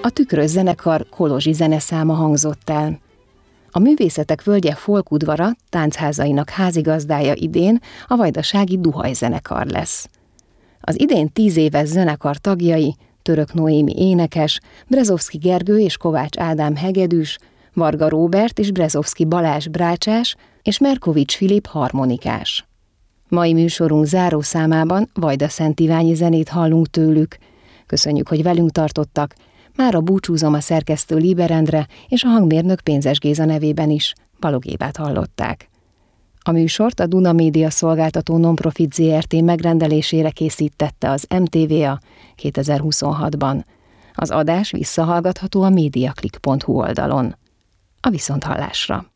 A Tükrös zenekar kolozsi zeneszáma hangzott el. A Művészetek Völgye folkudvara táncházainak házigazdája idén a vajdasági Duhaj-zenekar lesz. Az idén 10 éves zenekar tagjai Török Noémi énekes, Brezovszky Gergő és Kovács Ádám hegedűs, Varga Róbert és Brezovszky Balázs brácsás és Merkovics Filip harmonikás. Mai műsorunk zárószámában Vajda-Szent Iványi zenét hallunk tőlük. Köszönjük, hogy velünk tartottak. Mára búcsúzom a szerkesztő Líber Endre és a hangmérnök Pénzes Géza nevében is. Balogh Évát hallották. A műsort a Duna Média Szolgáltató Nonprofit Zrt. Megrendelésére készítette az MTVA 2026-ban. Az adás visszahallgatható a mediaclick.hu oldalon. A viszonthallásra!